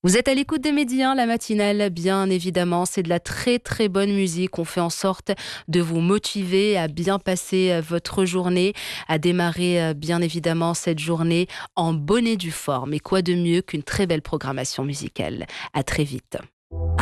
Vous êtes à l'écoute des Médias, la matinale, bien évidemment, c'est de la très très bonne musique. On fait en sorte de vous motiver à bien passer votre journée, à démarrer bien évidemment cette journée en bonne et due forme. Et quoi de mieux qu'une très belle programmation musicale. À très vite.